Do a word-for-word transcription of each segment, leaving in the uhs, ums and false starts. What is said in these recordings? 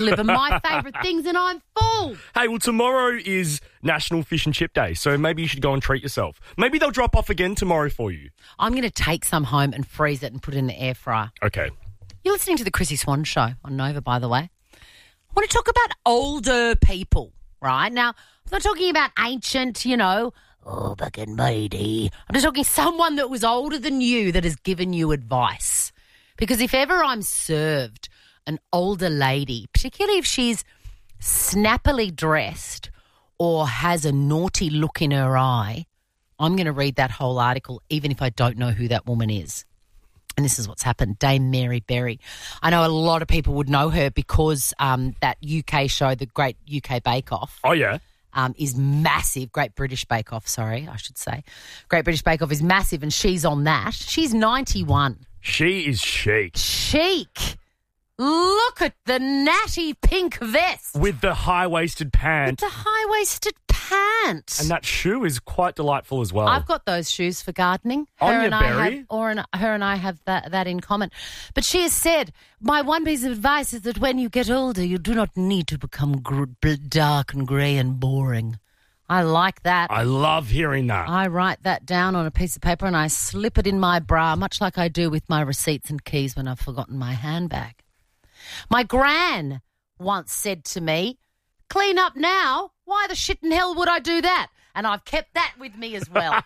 deliver my favourite things and I'm full. Hey, well, tomorrow is National Fish and Chip Day, so maybe you should go and treat yourself. Maybe they'll drop off again tomorrow for you. I'm going to take some home and freeze it and put it in the air fryer. Okay. You're listening to the Chrissy Swan Show on Nova, by the way. I want to talk about older people, right? Now, I'm not talking about ancient, you know, oh, back in my day. I'm just talking someone that was older than you that has given you advice. Because if ever I'm served an older lady, particularly if she's snappily dressed or has a naughty look in her eye, I'm going to read that whole article even if I don't know who that woman is. And this is what's happened. Dame Mary Berry. I know a lot of people would know her because um, that U K show, the Great U K Bake Off. Oh, yeah. Um, is massive. Great British Bake Off, sorry, I should say. Great British Bake Off is massive and she's on that. She's ninety-one. She is chic. Chic. Look at the natty pink vest. With the high-waisted pant. With the high-waisted pant. And that shoe is quite delightful as well. I've got those shoes for gardening. Her On your and I berry? have, or an, her and I have that, that in common. But she has said, my one piece of advice is that when you get older, you do not need to become gr- dark and grey and boring. I like that. I love hearing that. I write that down on a piece of paper and I slip it in my bra, much like I do with my receipts and keys when I've forgotten my handbag. My gran once said to me, clean up now. Why the shit in hell would I do that? And I've kept that with me as well.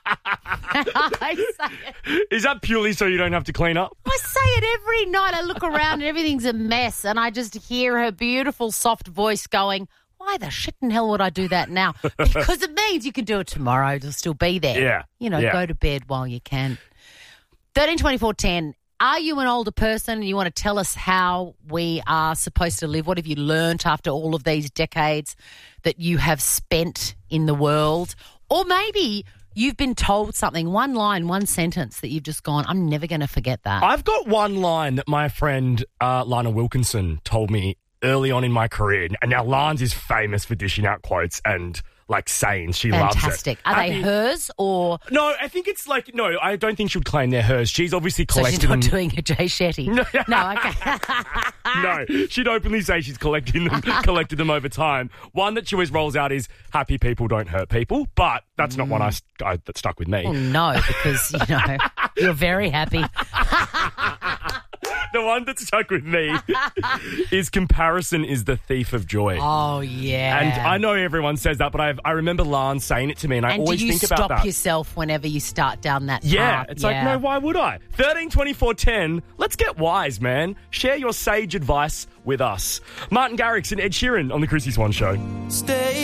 I say it. Is that purely so you don't have to clean up? I say it every night. I look around and everything's a mess and I just hear her beautiful soft voice going, why the shit in hell would I do that now? Because it means you can do it tomorrow. It'll still be there. Yeah. You know, yeah. go to bed while you can. thirteen twenty-four ten. Are you an older person and you want to tell us how we are supposed to live? What have you learnt after all of these decades that you have spent in the world? Or maybe you've been told something, one line, one sentence that you've just gone, I'm never going to forget that. I've got one line that my friend uh, Lana Wilkinson told me early on in my career. And now Lance is famous for dishing out quotes and like sayings. She loves it. Fantastic. Are they Happy- hers or... No, I think it's like, no, I don't think she would claim they're hers. She's obviously So collected she's not them. doing a Jay Shetty? No, okay. No, she'd openly say she's collecting them, collected them over time. One that she always rolls out is happy people don't hurt people, but that's not one I, I that stuck with me. Well, no, because, you know, you're very happy. The one that stuck with me is comparison is the thief of joy. Oh, yeah. And I know everyone says that, but I I remember Lance saying it to me, and, I And always do you think stop about that. yourself whenever you start down that Yeah, path? it's like, no, why would I? thirteen twenty-four ten, let's get wise, man. Share your sage advice with us. Martin Garrix and Ed Sheeran on The Chrissy Swan Show. Stay